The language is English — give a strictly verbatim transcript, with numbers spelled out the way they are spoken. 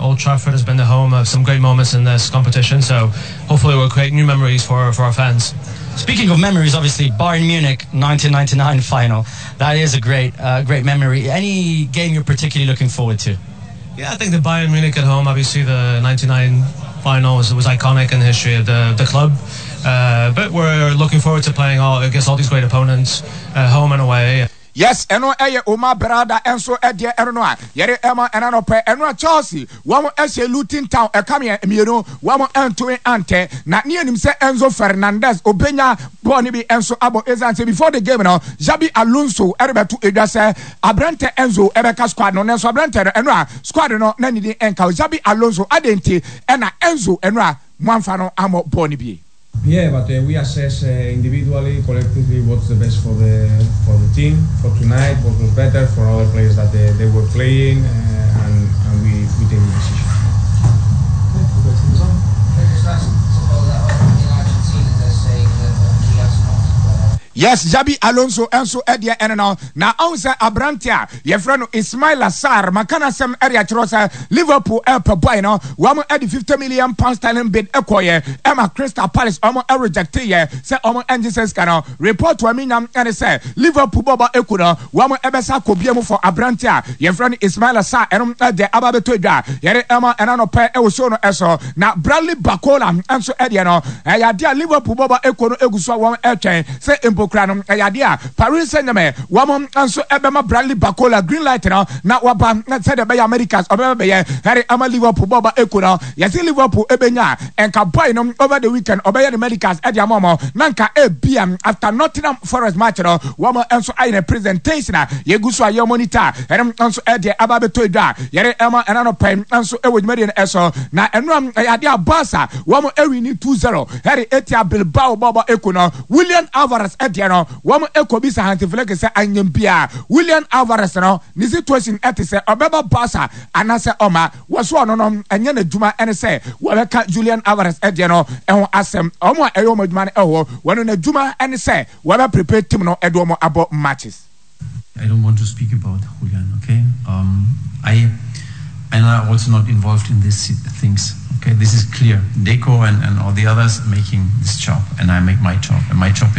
Old Trafford has been the home of some great moments in this competition, so hopefully we'll create new memories for, for our fans. Speaking of memories, obviously, Bayern Munich nineteen ninety-nine final. That is a great uh, great memory. Any game you're particularly looking forward to? Yeah, I think the Bayern Munich at home, obviously the ninety-nine final was, was iconic in the history of the, the club. Uh, but we're looking forward to playing all against all these great opponents, uh, home and away. Yes, eno eye Oma Brada enso edie eno a yere ema enano pe eno Chelsea wamo ese Luton Town e come emienu wamo ento ante na ne anim se Enzo Fernandez obenya ball ni bi enso abo ezante before the game no Xabi Alonso erebetu edwase abrante Enzo ebeka squad no enso abrante eno a squad no na ni di enka Xabi Alonso adenti ena Enzo eno a mwanfa no amo ball ni bi. Yeah, but uh, we assess uh, individually, collectively, what's the best for the for the team for tonight. What was better for other players that they, they were playing, uh, and and we we take the decision. Yes, Xabi Alonso enso edia eneno na onse abrantia ye freno Ismail Assar makana sem area trosa Liverpool e per boy no wamo edi fifty million pound sterling bid ekoye Emma Crystal Palace omo e reject ye se omo engises kana report to aminam ene se Liverpool boba ekuno wamo ebesa kobiemu for abrantia ye freno Ismail Assar enom de ababeto dwa yere Emma enano pe e wo show no eso na Bradley Bacola enso edia no e ya dia Liverpool boba ekono eguso won e twen se Kranum ayadia Paris Saint-Germain wamom anso ebema Bradley Bacola green light now na waba na said the Americans obeba be Harry ama Liverpool boba ekuna yesi Liverpool ebenya enka boy no over the weekend obeya the Americans e dia momo nanka e bia after Nottingham Forest match no wamo anso ayi presentation yeguso ayo monitor erem anso e dia ababeto da yere ema enano pen anso e wodmede eso na enram ayadia Barca wamo ewini two zero Harry Etia Bilbao boba ekuna William Alvarez e no wam ekobisa hantifleke se anyempia William Alvarez no ni situation etise obeba Barca anase oma woso no no enye na djuma ene se wabeka Julian Alvarez e de no ehon asem omo eyo madjuma ne eho wono na djuma ene se wabe prepare team no edo mo abo matches. I don't want to speak about Julian, okay? Um I and I'm also not involved in these things. Okay, this is clear. Deco and, and all the others making this job, and I make my job, and my job is